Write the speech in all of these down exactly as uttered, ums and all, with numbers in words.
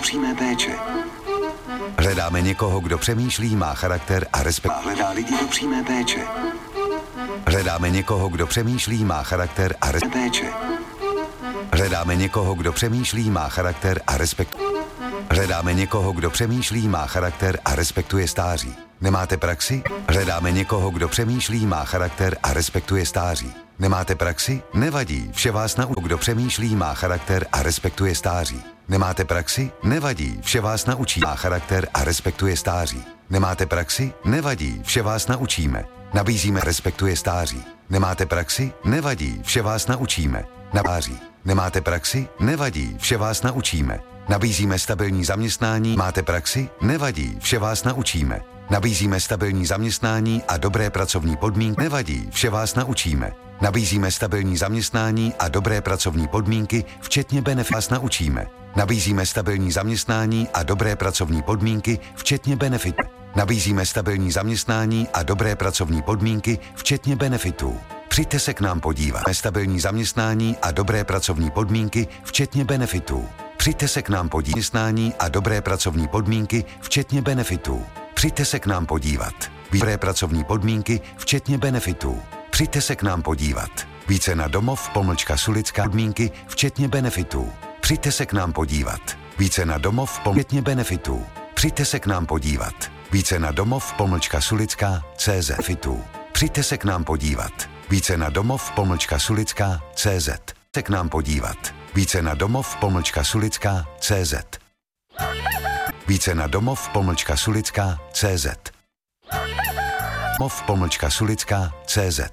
přímé péče. Hledáme někoho, kdo přemýšlí, má charakter a respekt. A hledá lidi do přímé péče. Hledáme někoho, kdo přemýšlí, má charakter a respekt. Péče. Hledáme někoho, kdo přemýšlí, má charakter a respekt. Hledáme někoho, kdo přemýšlí, má charakter a respektuje stáří. Nemáte praxi? Hledáme někoho, kdo přemýšlí, má charakter a respektuje stáří. Nemáte praxi? Nevadí, vše vás naučí. Kdo přemýšlí, má charakter a respektuje stáří. Nemáte praxi? Nevadí, vše vás naučí. Má charakter a respektuje stáří. Nemáte praxi? Nevadí, vše vás naučíme. Nabízíme, respektuje stáří. Nemáte praxi? Nevadí, vše vás naučíme. Nabáří. Nemáte praxi? Nevadí, vše vás naučíme. Nabízíme stabilní zaměstnání. Máte praxi? Nevadí, vše vás naučíme. Nabízíme stabilní zaměstnání a dobré pracovní podmínky. Nevadí, vše vás naučíme. Nabízíme stabilní zaměstnání a dobré pracovní podmínky, včetně benefitů. Vás naučíme. Nabízíme stabilní zaměstnání a dobré pracovní podmínky, včetně benefitů. Nabízíme stabilní zaměstnání a dobré pracovní podmínky, včetně benefitů. Přijďte se k nám podívat. Stabilní zaměstnání a dobré pracovní podmínky, včetně benefitů. Přijďte se k nám podívat. Zaměstnání a dobré pracovní podmínky, včetně benefitů. Přijďte se k nám podívat. Dobré pracovní podmínky, včetně benefitů. Přijďte se k nám podívat. Více na domov pomlčka Sulická podmínky, včetně benefitů. Přijďte se k nám podívat. Více na domov včetně benefitů. Přijďte se k nám podívat. Více na domov pomlčka Sulická C Z benefitů. Přijďte se k nám podívat. Více na domov pomlčka Sulická C Z. Se k nám podívat. Více na domov pomlčka Sulická C Z. Více na domov pomlčka Sulická C Z. Domov pomlčka Sulická C Z.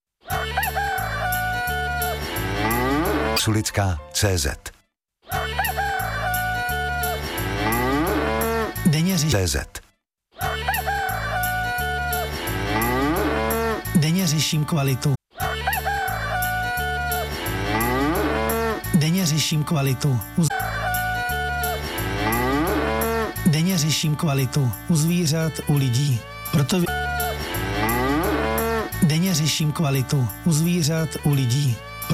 Sulická C Z. Denně řeším. C Z. Denně řeším kvalitu. Denně řeším kvalitu. U... Denně řeším kvalitu. U zvířat, u lidí. Proto vy... Denně řeším kvalitu. U zvířat, u lidí.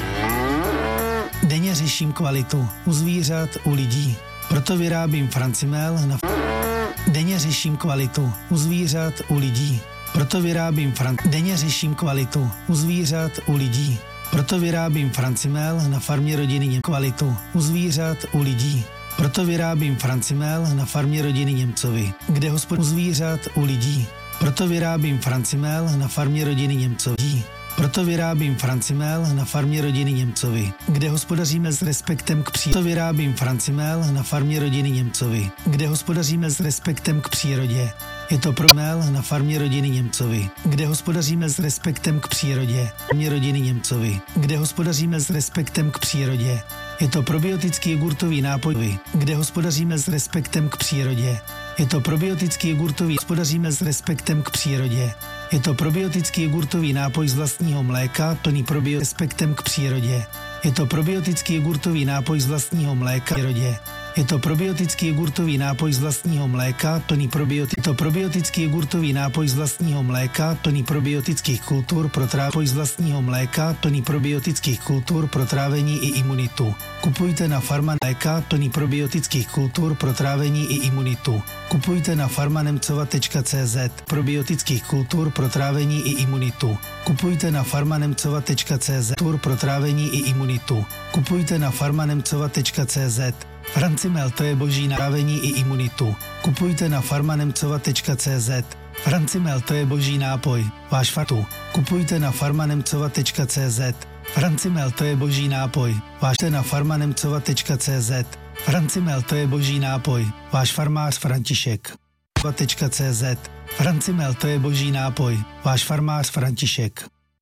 Denně řeším kvalitu. U zvířat, u lidí. Proto vyrábím Francimel na... Denně řeším kvalitu. U zvířat, u lidí. Proto vyrábím Fran... Denně řeším kvalitu. U zvířat, u lidí. Proto vyrábím Francimel na farmě rodiny Něm. Kvalitu. U zvířat, u lidí. Proto vyrábím Francimel na farmě rodiny Němcovi, kde hospod... U zvířat, u lidí. Proto vyrábím Francimel na farmě rodiny Němcovi. Proto vyrábím Francimel na farmě rodiny Němcovi, kde hospodaříme s respektem k přírodě. Proto vyrábím Francimel na farmě rodiny Němcovi, kde hospodaříme s respektem k přírodě. Je to promel na farmě rodiny Němcovi, kde hospodaříme s respektem k přírodě. Farmě rodiny Němcovi, kde hospodaříme s respektem k přírodě. Je to probiotický jogurtový nápoj, kde hospodaříme s respektem k přírodě. Je to probiotický jogurtový, hospodaříme s respektem k přírodě. Je to probiotický jogurtový nápoj z vlastního mléka, plný probio respektem k přírodě. Je to probiotický jogurtový nápoj z vlastního mléka, přírodě. Je to probiotický jogurtový nápoj z vlastního mléka, plný probiotik. Je to probiotický jogurtový nápoj z vlastního mléka, plný probiotických kultur pro trávení z vlastního mléka, plný probiotických kultur pro trávení i imunitu. Kupujte na Farma mléka, plný probiotických kultur pro trávení i imunitu. Kupujte na farmanemcova tečka cé zet probiotických kultur pro trávení i imunitu. Kupujte na farmanemcova tečka cé zet kultur pro trávení i imunitu. Kupujte na farmanemcova tečka cé zet. Francimel, to je boží trávení i imunitu. Kupujte na farmanemcova tečka cé zet. Francimel, to je boží nápoj. Váš fatu. Kupujte na farmanemcova tečka cé zet. Francimel, to je boží nápoj. Vážte na farmanemcova tečka cé zet. Francimel, to je boží nápoj. Váš farmář František. .cz. Francimel, to je boží nápoj. Váš farmář František.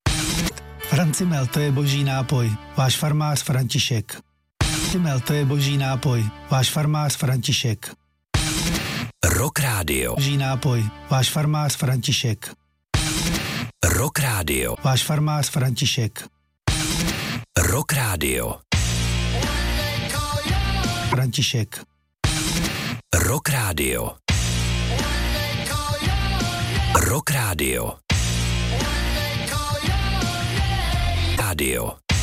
Francimel, to je boží nápoj. Váš farmář František. Francimel, to je boží nápoj. Váš farmář František. Rock Radio. Boží nápoj. Váš farmář František. Rock Radio. Váš farmář František. Rock Radio. František. Rock Radio. Rock Radio. Radio.